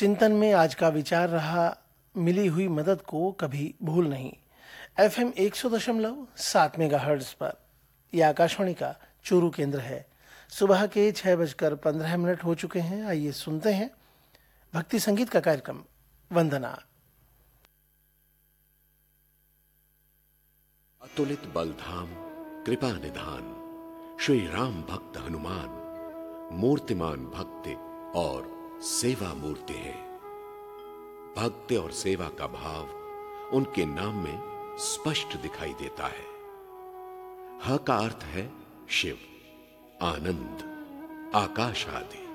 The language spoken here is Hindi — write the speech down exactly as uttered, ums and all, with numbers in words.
चिंतन में आज का विचार रहा, मिली हुई मदद को कभी भूल नहीं। एफएम एक सौ दशमलव सात मेगाहर्ट्ज पर यह आकाशवाणी का चूरू केंद्र है। सुबह के छह बजकर पंद्रह मिनट हो चुके हैं। आइए सुनते हैं भक्ति संगीत का कार्यक्रम वंदना। अतुलित बलधाम कृपा निधान श्री राम भक्त हनुमान मूर्तिमान भक्ति और सेवा मूर्ति है। भक्ति और सेवा का भाव उनके नाम में स्पष्ट दिखाई देता है। ह का अर्थ है शिव, आनंद, आकाश आदि।